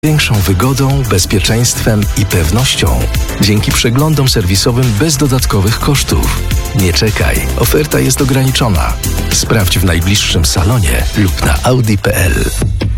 Większą wygodą, bezpieczeństwem i pewnością dzięki przeglądom serwisowym bez dodatkowych kosztów. Nie czekaj, oferta jest ograniczona. Sprawdź w najbliższym salonie lub na audi.pl.